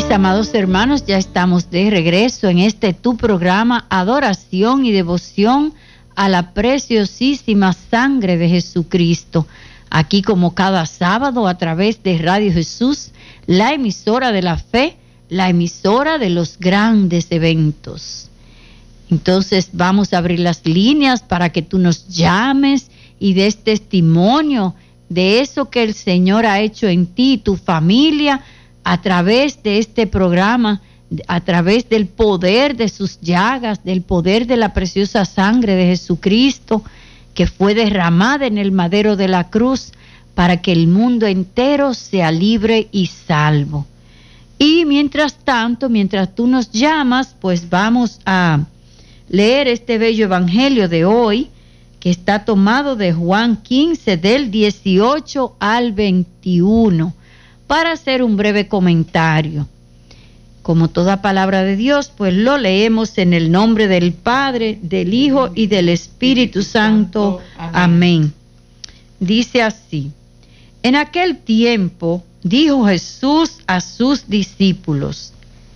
Mis amados hermanos, ya estamos de regreso en tu programa Adoración y Devoción a la preciosísima sangre de Jesucristo. Aquí como cada sábado a través de Radio Jesús, la emisora de la fe, la emisora de los grandes eventos. Entonces vamos a abrir las líneas para que tú nos llames y des testimonio de eso que el Señor ha hecho en ti y tu familia, a través de este programa, a través del poder de sus llagas, del poder de la preciosa sangre de Jesucristo, que fue derramada en el madero de la cruz para que el mundo entero sea libre y salvo. Y mientras tanto, mientras tú nos llamas, pues vamos a leer este bello evangelio de hoy, que está tomado de Juan 15, del 18 al 21. Para hacer un breve comentario. Como toda palabra de Dios, pues lo leemos en el nombre del Padre, del Hijo y del Espíritu Santo. Amén. Dice así: en aquel tiempo dijo Jesús a sus discípulos: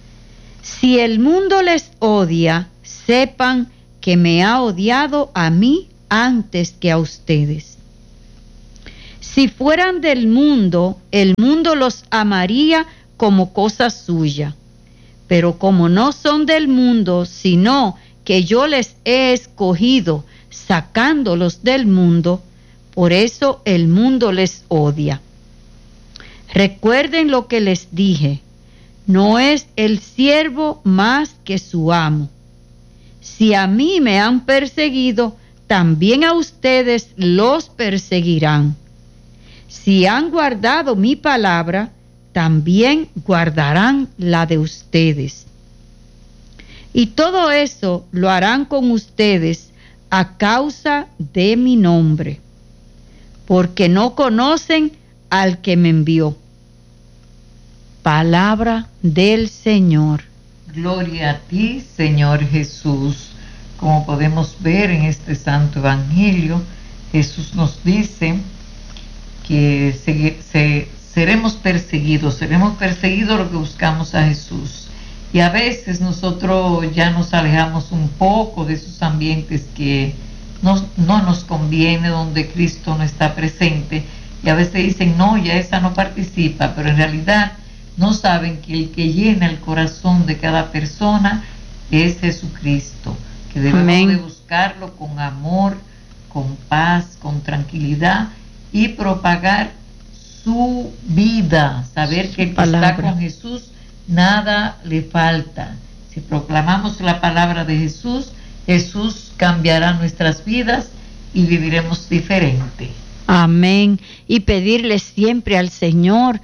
si el mundo les odia, sepan que me ha odiado a mí antes que a ustedes. Si fueran del mundo, el mundo los amaría como cosa suya. Pero como no son del mundo, sino que yo les he escogido sacándolos del mundo, por eso el mundo les odia. Recuerden lo que les dije: no es el siervo más que su amo. Si a mí me han perseguido, también a ustedes los perseguirán. Si han guardado mi palabra, también guardarán la de ustedes. Y todo eso lo harán con ustedes a causa de mi nombre, porque no conocen al que me envió. Palabra del Señor. Gloria a ti, Señor Jesús. Como podemos ver en este santo evangelio, Jesús nos dice que seremos perseguidos los que buscamos a Jesús. Y a veces nosotros ya nos alejamos un poco de esos ambientes que no nos conviene, donde Cristo no está presente. Y a veces dicen, no, ya esa no participa, pero en realidad no saben que el que llena el corazón de cada persona es Jesucristo, que debemos Amén. de buscarlo con amor, con paz, con tranquilidad, y propagar su vida, saber que el que está con Jesús nada le falta. Si proclamamos la palabra de Jesús, Jesús cambiará nuestras vidas y viviremos diferente. Amén. Y pedirle siempre al Señor,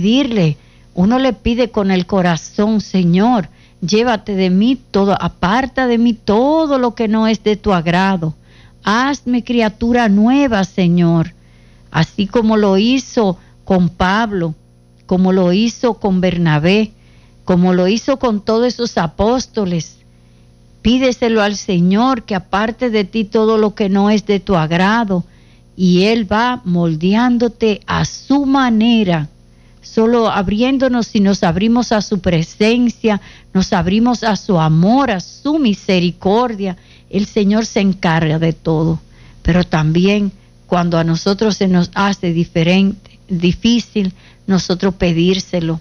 uno le pide con el corazón: Señor, llévate de mí todo, aparta de mí todo lo que no es de tu agrado. Hazme criatura nueva, Señor. Así como lo hizo con Pablo, como lo hizo con Bernabé, como lo hizo con todos esos apóstoles. Pídeselo al Señor, que aparte de ti todo lo que no es de tu agrado, y Él va moldeándote a su manera. Solo abriéndonos, si nos abrimos a su presencia, nos abrimos a su amor, a su misericordia, el Señor se encarga de todo. Pero también cuando a nosotros se nos hace difícil, nosotros pedírselo.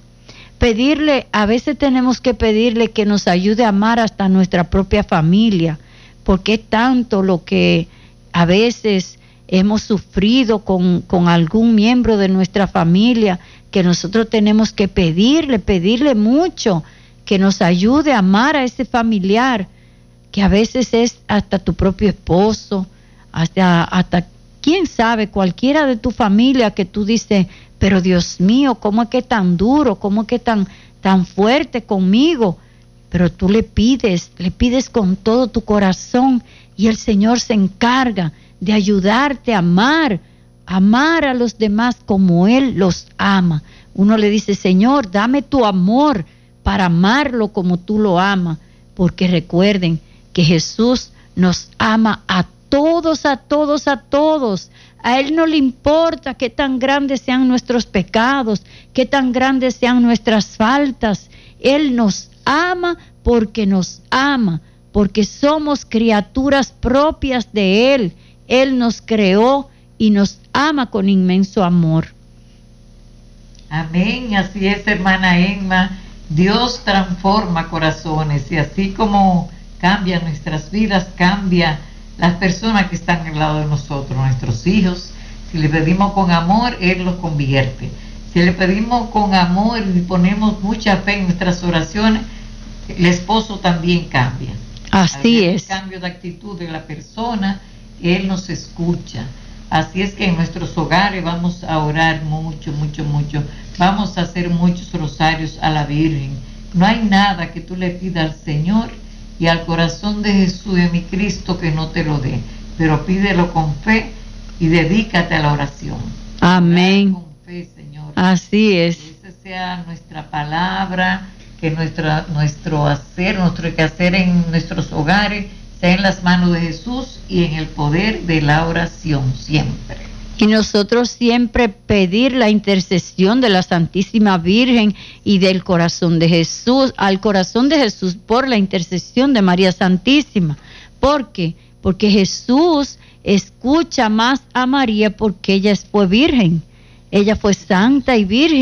A veces tenemos que pedirle que nos ayude a amar hasta nuestra propia familia, porque es tanto lo que a veces hemos sufrido con algún miembro de nuestra familia, que nosotros tenemos que pedirle mucho, que nos ayude a amar a ese familiar, que a veces es hasta tu propio esposo, hasta quién sabe, cualquiera de tu familia, que tú dices, pero Dios mío, ¿cómo es que tan duro? ¿Cómo es que tan fuerte conmigo? Pero tú le pides con todo tu corazón, y el Señor se encarga de ayudarte a amar a los demás como Él los ama. Uno le dice: Señor, dame tu amor para amarlo como tú lo amas, porque recuerden que Jesús nos ama a todos, a todos, a todos. A Él no le importa qué tan grandes sean nuestros pecados, qué tan grandes sean nuestras faltas. Él nos ama, porque somos criaturas propias de Él. Él nos creó y nos ama con inmenso amor. Amén, así es, hermana Emma. Dios transforma corazones y así como cambia nuestras vidas, cambia las personas que están al lado de nosotros, nuestros hijos. Si le pedimos con amor, Él los convierte. Si le pedimos con amor y ponemos mucha fe en nuestras oraciones, el esposo también cambia. Así es. El cambio de actitud de la persona, Él nos escucha. Así es que en nuestros hogares vamos a orar mucho, mucho, mucho. Vamos a hacer muchos rosarios a la Virgen. No hay nada que tú le pidas al Señor y al corazón de Jesús y a mi Cristo que no te lo dé. Pero pídelo con fe y dedícate a la oración. Amén. Con fe, Señor. Así es. Que esa sea nuestra palabra, que nuestro quehacer en nuestros hogares sea en las manos de Jesús y en el poder de la oración siempre. Y nosotros siempre pedir la intercesión de la Santísima Virgen y del corazón de Jesús, al corazón de Jesús por la intercesión de María Santísima. ¿Por qué? Porque Jesús escucha más a María porque ella fue virgen. Ella fue santa y virgen.